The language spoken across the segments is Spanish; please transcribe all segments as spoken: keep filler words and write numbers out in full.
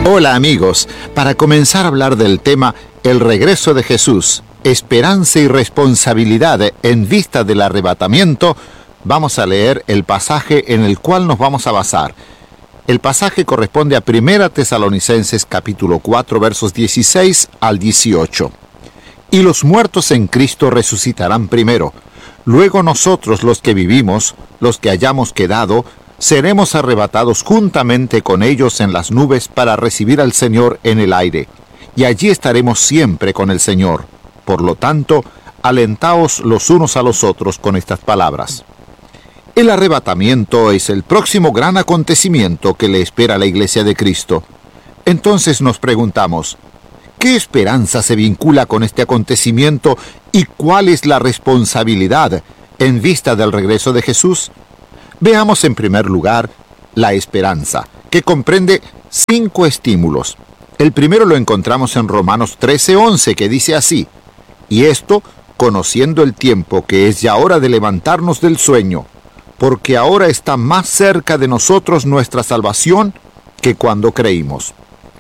Hola amigos, para comenzar a hablar del tema El regreso de Jesús, esperanza y responsabilidad en vista del arrebatamiento, vamos a leer el pasaje en el cual nos vamos a basar. El pasaje corresponde a Primera Tesalonicenses capítulo cuatro versos dieciséis al dieciocho. Y los muertos en Cristo resucitarán primero. Luego nosotros los que vivimos, los que hayamos quedado, seremos arrebatados juntamente con ellos en las nubes para recibir al Señor en el aire, y allí estaremos siempre con el Señor. Por lo tanto, alentaos los unos a los otros con estas palabras. El arrebatamiento es el próximo gran acontecimiento que le espera a la Iglesia de Cristo. Entonces nos preguntamos, ¿qué esperanza se vincula con este acontecimiento y cuál es la responsabilidad en vista del regreso de Jesús? Veamos en primer lugar la esperanza, que comprende cinco estímulos. El primero lo encontramos en Romanos trece once, que dice así: y esto, conociendo el tiempo, que es ya hora de levantarnos del sueño, porque ahora está más cerca de nosotros nuestra salvación que cuando creímos.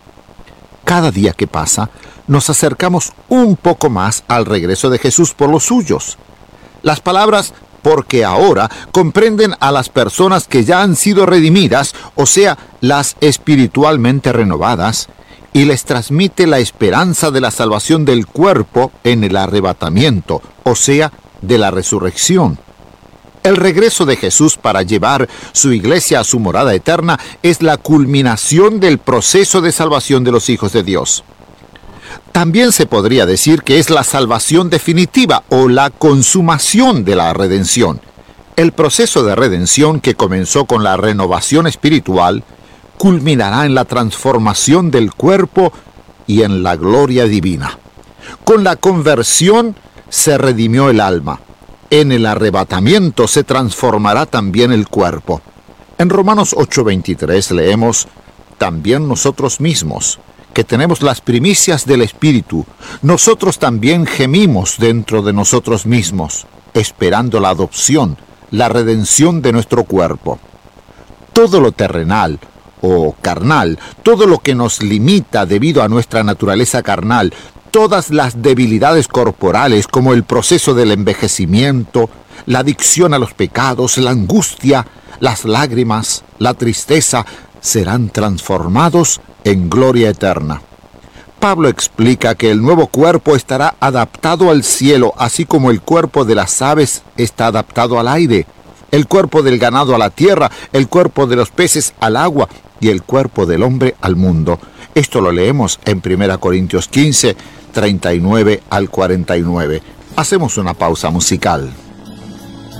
Cada día que pasa, nos acercamos un poco más al regreso de Jesús por los suyos. Las palabras porque ahora comprenden a las personas que ya han sido redimidas, o sea, las espiritualmente renovadas, y les transmite la esperanza de la salvación del cuerpo en el arrebatamiento, o sea, de la resurrección. El regreso de Jesús para llevar su iglesia a su morada eterna es la culminación del proceso de salvación de los hijos de Dios. También se podría decir que es la salvación definitiva o la consumación de la redención. El proceso de redención que comenzó con la renovación espiritual culminará en la transformación del cuerpo y en la gloria divina. Con la conversión se redimió el alma. En el arrebatamiento se transformará también el cuerpo. En Romanos ocho veintitrés leemos: también nosotros mismos, que tenemos las primicias del Espíritu, nosotros también gemimos dentro de nosotros mismos, esperando la adopción, la redención de nuestro cuerpo. Todo lo terrenal o carnal, todo lo que nos limita debido a nuestra naturaleza carnal, todas las debilidades corporales como el proceso del envejecimiento, la adicción a los pecados, la angustia, las lágrimas, la tristeza, serán transformados en gloria eterna. Pablo explica que el nuevo cuerpo estará adaptado al cielo, así como el cuerpo de las aves está adaptado al aire, el cuerpo del ganado a la tierra, el cuerpo de los peces al agua y el cuerpo del hombre al mundo. Esto lo leemos en primera Corintios quince, treinta y nueve al cuarenta y nueve. Hacemos una pausa musical.